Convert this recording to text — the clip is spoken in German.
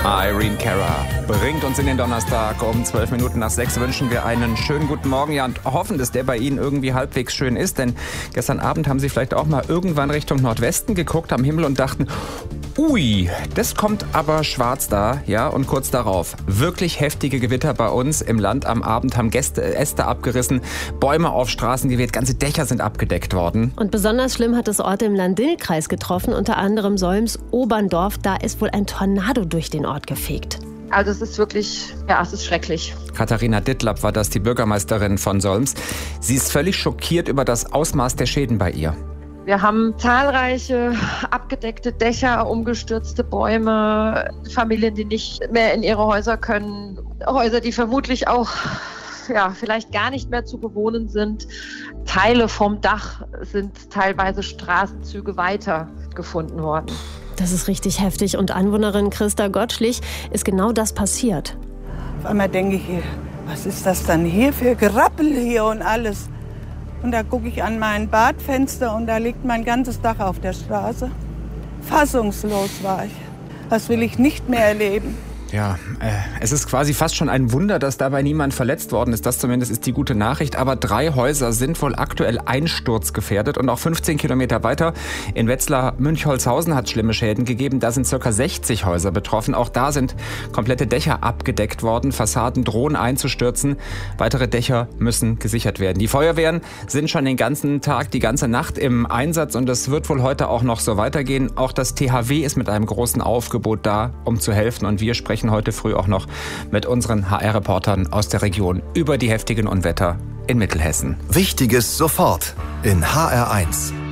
Irene Cara bringt uns in den Donnerstag. Um 12 Minuten nach 6 wünschen wir einen schönen guten Morgen. Ja, und hoffen, dass der bei Ihnen irgendwie halbwegs schön ist. Denn gestern Abend haben Sie vielleicht auch mal irgendwann Richtung Nordwesten geguckt am Himmel und dachten, ui, das kommt aber schwarz da. Ja, und kurz darauf wirklich heftige Gewitter bei uns im Land. Am Abend haben Äste abgerissen, Bäume auf Straßen geweht, ganze Dächer sind abgedeckt worden. Und besonders schlimm hat es Orte im Lahn-Dill-Kreis getroffen, unter anderem Solms, Oberndorf. Da ist wohl ein Tornado durch den Ort gefegt. Also es ist wirklich, es ist schrecklich. Katharina Dittlap war das, die Bürgermeisterin von Solms. Sie ist völlig schockiert über das Ausmaß der Schäden bei ihr. Wir haben zahlreiche abgedeckte Dächer, umgestürzte Bäume, Familien, die nicht mehr in ihre Häuser können, Häuser, die vermutlich auch vielleicht gar nicht mehr zu bewohnen sind. Teile vom Dach sind teilweise Straßenzüge weiter gefunden worden. Das ist richtig heftig und Anwohnerin Christa Gottschlich ist genau das passiert. Auf einmal denke ich, was ist das dann hier für Gerappel hier und alles? Und da gucke ich an mein Badfenster und da liegt mein ganzes Dach auf der Straße. Fassungslos war ich. Das will ich nicht mehr erleben. Ja, es ist quasi fast schon ein Wunder, dass dabei niemand verletzt worden ist. Das zumindest ist die gute Nachricht. Aber 3 Häuser sind wohl aktuell einsturzgefährdet. Und auch 15 Kilometer weiter in Wetzlar-Münchholzhausen hat es schlimme Schäden gegeben. Da sind ca. 60 Häuser betroffen. Auch da sind komplette Dächer abgedeckt worden. Fassaden drohen einzustürzen. Weitere Dächer müssen gesichert werden. Die Feuerwehren sind schon den ganzen Tag, die ganze Nacht im Einsatz. Und es wird wohl heute auch noch so weitergehen. Auch das THW ist mit einem großen Aufgebot da, um zu helfen. Und wir sprechen heute früh auch noch mit unseren HR-Reportern aus der Region über die heftigen Unwetter in Mittelhessen. Wichtiges sofort in HR1.